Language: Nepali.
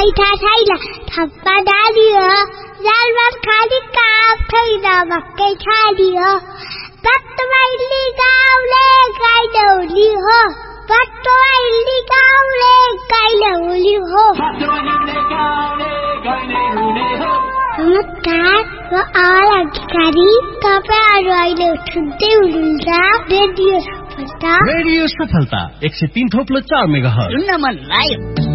पैठा छैन थप्पा डाली हो जालबार खाली काम छैन भक्कै खाली हो पत्तवाइली गाउँले गाइले होली हो पत्तवाइली गाउँले गाइले होली हो नमस्कार म आवाज अधिकारी तपाईहरु अहिले सुन्दै हुनुहुन्छ रेडियो सफलता 103.4 मेगाहर्ज सुन्न मन लाग्यो